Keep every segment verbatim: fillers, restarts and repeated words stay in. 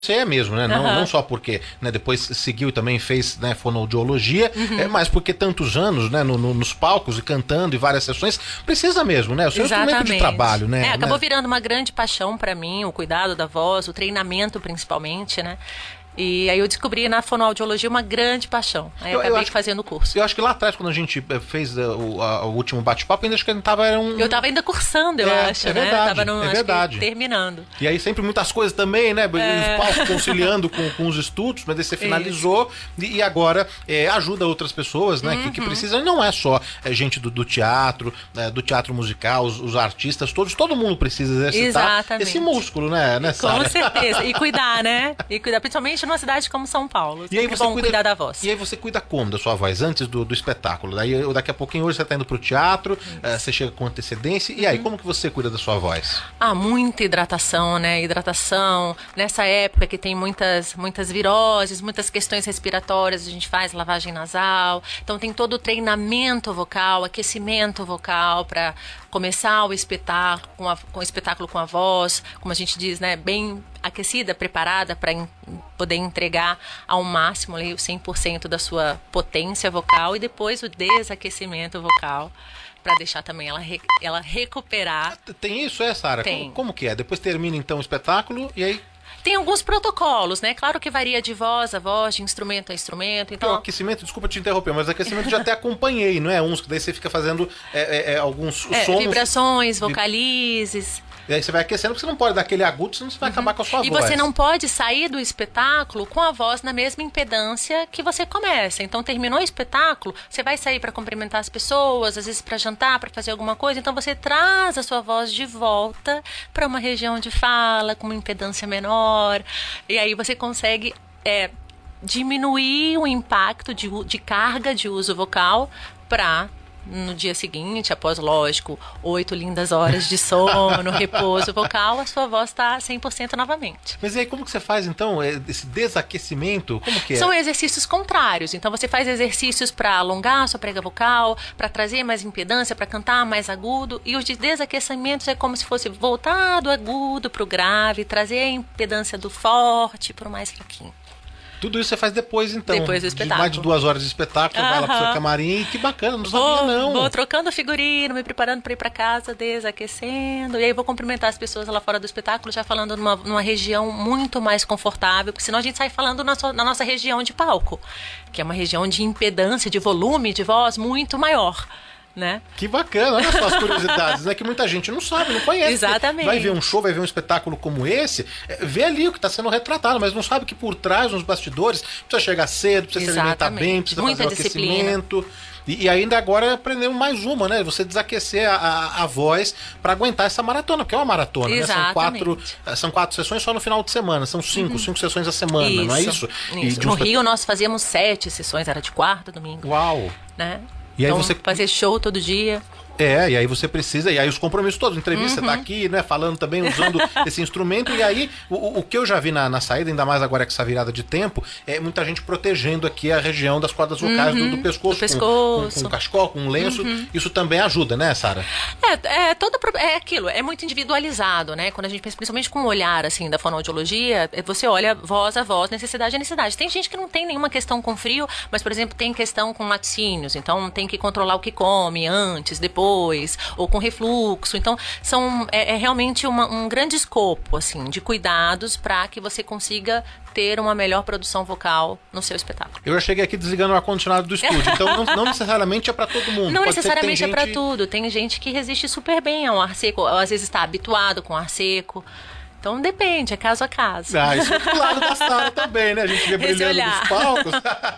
Você é mesmo, né? Não, Uhum. não só porque, né, depois seguiu e também fez, né, fonoaudiologia, Uhum. é, mas porque tantos anos, né, no, no, nos palcos e cantando e várias sessões, precisa mesmo, né? O seu instrumento de trabalho, né? É, acabou né? virando uma grande paixão pra mim, o cuidado da voz, o treinamento principalmente, né? E aí eu descobri na fonoaudiologia uma grande paixão. Aí eu, Eu- eu acabei acho- fazendo o curso. Eu acho que lá atrás, quando a gente eh, fez eh, o, a- o último bate-papo, ainda acho que a gente tava... Era um... Eu tava ainda cursando, eu É, acho, é né? verdade, Tava no, é acho verdade. que terminando. E aí sempre muitas coisas também, né? É. Os palcos conciliando com, com os estudos, mas aí você finalizou e, e agora é, ajuda outras pessoas, né? Uhum. Que, que precisam. E não é só é, gente do, do teatro, é, do teatro musical, os, os artistas, todos, todo mundo precisa exercitar Exatamente. esse músculo, né, né, Com Sara? certeza. E cuidar, né? E cuidar, principalmente numa cidade como São Paulo. E aí Sempre você bom cuida, cuidar da voz. E aí você cuida como da sua voz? Antes do, do espetáculo. Daí eu- daqui a pouquinho hoje você tá indo pro teatro, eh, você chega com antecedência. E aí, Uhum. como que você cuida da sua voz? Ah, muita hidratação, né? Hidratação. Nessa época que tem muitas, muitas viroses, muitas questões respiratórias, a gente faz lavagem nasal. Então tem todo o treinamento vocal, aquecimento vocal para começar o espetáculo com, a, com o espetáculo com a voz, como a gente diz, né? Bem aquecida, preparada para poder entregar ao máximo ali, o cem por cento da sua potência vocal e depois o desaquecimento vocal para deixar também ela, re, ela recuperar. Tem isso, é, Sara? Tem. Como, como que é? Depois termina então o espetáculo e aí Tem alguns protocolos, né? Claro que varia de voz a voz, de instrumento a instrumento. Então, o Então, aquecimento, desculpa te interromper, mas aquecimento já até acompanhei, não é? Uns que daí você fica fazendo é, é, é, alguns é, sons. vibrações, vocalizes. E aí você vai aquecendo, porque você não pode dar aquele agudo, senão você vai acabar com a sua E voz. você não pode sair do espetáculo com a voz na mesma impedância que você começa. Então, terminou o espetáculo, você vai sair para cumprimentar as pessoas, às vezes para jantar, para fazer alguma coisa. Então, você traz a sua voz de volta para uma região de fala com uma impedância menor. E aí você consegue é, diminuir o impacto de, u- de carga de uso vocal para no dia seguinte, após, lógico, oito lindas horas de sono, repouso vocal, a sua voz está cem por cento novamente. Mas e aí, como que você faz, então, é, esse desaquecimento? Como que é? São exercícios contrários. Então, você faz exercícios para alongar a sua prega vocal, para trazer mais impedância, para cantar mais agudo. E os de desaquecimento é como se fosse voltar do agudo para o grave, trazer a impedância do forte para o mais fraquinho. Tudo isso você faz depois, então. Depois do De espetáculo. mais de duas horas de espetáculo, você vai lá pro seu Aham. camarim. Que bacana, não Vou, sabia, não. vou trocando figurino, me preparando para ir para casa, desaquecendo. E aí vou cumprimentar as pessoas lá fora do espetáculo, já falando numa, numa região muito mais confortável, porque senão a gente sai falando na, so- na nossa região de palco, que é uma região de impedância, de volume de voz muito maior, né? Que bacana, olha só as curiosidades, né? Que muita gente não sabe, não conhece. Exatamente. Vai ver um show, vai ver um espetáculo como esse, é, vê ali o que está sendo retratado, mas não sabe que por trás, nos bastidores, precisa chegar cedo, precisa se alimentar Exatamente. bem, precisa Muita fazer o disciplina. aquecimento. E, e ainda agora aprendemos mais uma, né? Você desaquecer a, a, a voz para aguentar essa maratona, porque é uma maratona, né? São Exatamente. quatro, são quatro sessões só no final de semana, são cinco, cinco sessões a semana, não é isso? E Isso. de um No espe- Rio nós fazíamos sete sessões, era de quarta, domingo, Uau! né? E aí então, você- fazer show todo dia. É, e aí você precisa, e aí os compromissos todos, entrevista, você tá aqui, né, falando também, usando esse instrumento, e aí o, o- o que eu já vi na, na saída, ainda mais agora com essa virada de tempo, é muita gente protegendo aqui a região das cordas vocais do, do pescoço, do pescoço. Com, com, com cachecol, com um lenço, isso também ajuda, né, Sara? É, é, todo, pro- é aquilo, é muito individualizado, né? Quando a gente pensa, principalmente com o olhar, assim, da fonoaudiologia, é, você olha voz a voz, necessidade a necessidade. Tem gente que não tem nenhuma questão com frio, mas, por exemplo, tem questão com laticínios, então tem que controlar o que come antes, depois, ou com refluxo. Então, são, é, é realmente uma- um grande escopo, assim, de cuidados para que você consiga ter uma melhor produção vocal no seu espetáculo. Eu já cheguei aqui desligando o ar-condicionado do estúdio, então não, não necessariamente é pra todo mundo. Não Pode ser que tem necessariamente é pra gente- tudo. Tem gente que resiste super bem ao ar seco, ou às vezes está habituado com ar seco. Então depende, é caso a caso. Ah, isso é do lado da Sara também, né? A gente vê Esse brilhando olhar. nos palcos.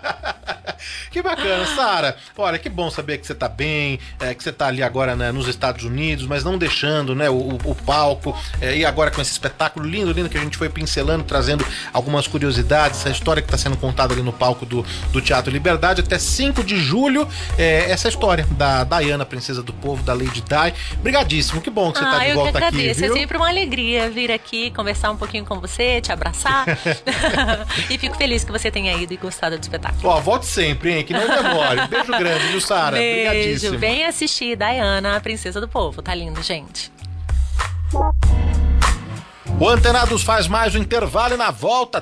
Que bacana, Sara. Olha, que bom saber que você tá bem, é, que você tá ali agora, né, nos Estados Unidos, mas não deixando, né, o, o- o palco. É, e agora com esse espetáculo lindo, lindo que a gente foi pincelando, trazendo algumas curiosidades, essa história que tá sendo contada ali no palco do, do Teatro Liberdade. Até cinco de julho, é, essa história da Diana, Princesa do Povo, da Lady Di. Brigadíssimo, que bom que você Ah, tá de eu volta que aqui, agradeço. viu? É sempre uma alegria vir aqui, conversar um pouquinho com você, te abraçar. E fico feliz que você tenha ido e gostado do espetáculo. Ó, volte sempre, hein, que não demore. Beijo grande, viu, Sara? Beijo. Obrigadíssimo. Vem assistir Diana, a Princesa do Povo. Tá lindo, gente. O Antenados faz mais um intervalo e na volta